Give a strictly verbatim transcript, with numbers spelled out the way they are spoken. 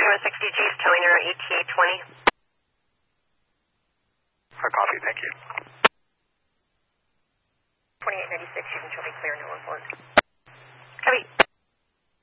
North sixty G's towing her E T A twenty. Hard copy, thank you. twenty-eight ninety-six, you can show me clear, no one. Copy.